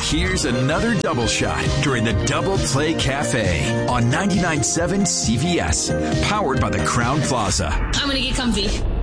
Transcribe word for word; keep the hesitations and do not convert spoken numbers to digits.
Here's another double shot during the Double Play Cafe on ninety-nine point seven C V S, powered by the Crown Plaza. I'm going to get comfy.